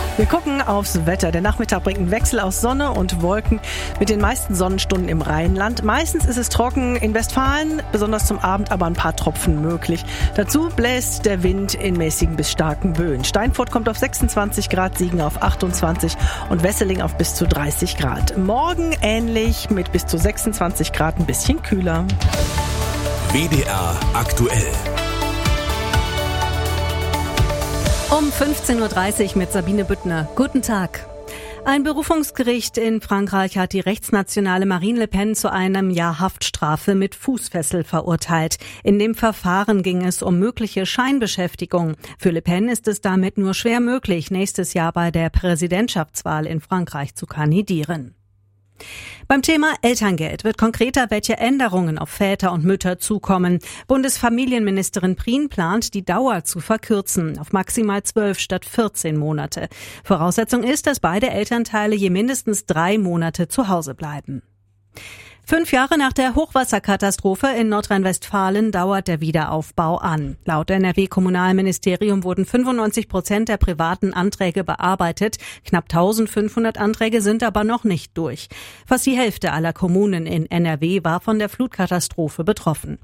Wir gucken aufs Wetter. Der Nachmittag bringt einen Wechsel aus Sonne und Wolken mit den meisten Sonnenstunden im Rheinland. Meistens ist es trocken in Westfalen, besonders zum Abend aber ein paar Tropfen möglich. Dazu bläst der Wind in mäßigen bis starken Böen. Steinfurt kommt auf 26 Grad, Siegen auf 28 und Wesseling auf bis zu 30 Grad. Morgen ähnlich mit bis zu 26 Grad, ein bisschen kühler. WDR aktuell. Um 15.30 Uhr mit Sabine Büttner. Guten Tag. Ein Berufungsgericht in Frankreich hat die rechtsnationale Marine Le Pen zu einem Jahr Haftstrafe mit Fußfessel verurteilt. In dem Verfahren ging es um mögliche Scheinbeschäftigung. Für Le Pen ist es damit nur schwer möglich, nächstes Jahr bei der Präsidentschaftswahl in Frankreich zu kandidieren. Beim Thema Elterngeld wird konkreter, welche Änderungen auf Väter und Mütter zukommen. Bundesfamilienministerin Prien plant, die Dauer zu verkürzen auf maximal 12 statt 14 Monate. Voraussetzung ist, dass beide Elternteile je mindestens 3 Monate zu Hause bleiben. 5 Jahre nach der Hochwasserkatastrophe in Nordrhein-Westfalen dauert der Wiederaufbau an. Laut NRW-Kommunalministerium wurden 95% der privaten Anträge bearbeitet. Knapp 1500 Anträge sind aber noch nicht durch. Fast die Hälfte aller Kommunen in NRW war von der Flutkatastrophe betroffen.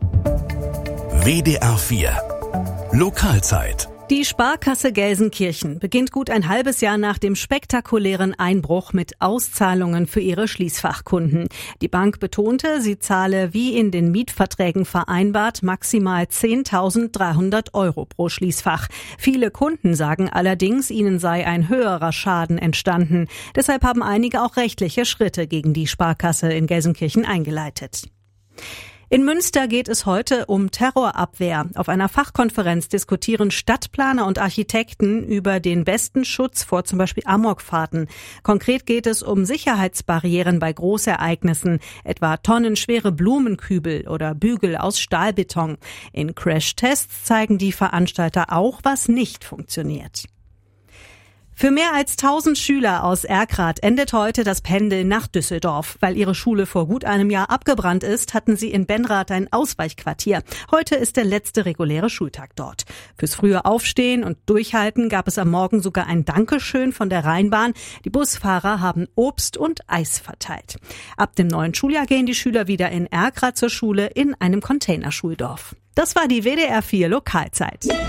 WDR 4 Lokalzeit. Die Sparkasse Gelsenkirchen beginnt gut ein halbes Jahr nach dem spektakulären Einbruch mit Auszahlungen für ihre Schließfachkunden. Die Bank betonte, sie zahle wie in den Mietverträgen vereinbart maximal 10.300 € pro Schließfach. Viele Kunden sagen allerdings, ihnen sei ein höherer Schaden entstanden. Deshalb haben einige auch rechtliche Schritte gegen die Sparkasse in Gelsenkirchen eingeleitet. In Münster geht es heute um Terrorabwehr. Auf einer Fachkonferenz diskutieren Stadtplaner und Architekten über den besten Schutz vor zum Beispiel Amokfahrten. Konkret geht es um Sicherheitsbarrieren bei Großereignissen, etwa tonnenschwere Blumenkübel oder Bügel aus Stahlbeton. In Crashtests zeigen die Veranstalter auch, was nicht funktioniert. Für mehr als 1000 Schüler aus Erkrath endet heute das Pendeln nach Düsseldorf. Weil ihre Schule vor gut einem Jahr abgebrannt ist, hatten sie in Benrath ein Ausweichquartier. Heute ist der letzte reguläre Schultag dort. Fürs frühe Aufstehen und Durchhalten gab es am Morgen sogar ein Dankeschön von der Rheinbahn. Die Busfahrer haben Obst und Eis verteilt. Ab dem neuen Schuljahr gehen die Schüler wieder in Erkrath zur Schule in einem Containerschuldorf. Das war die WDR 4 Lokalzeit.